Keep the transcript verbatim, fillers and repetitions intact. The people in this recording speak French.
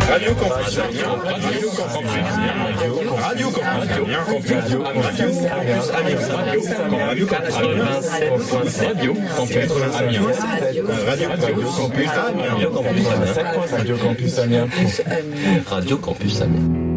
Radio Campus Amiens, Radio Campus Amiens, Radio Campus Amiens, Radio Campus Amiens, Radio Campus Radio Campus Amiens, Radio Campus Amiens, Radio Campus Amiens, Radio Campus Amiens, Radio Campus Amiens.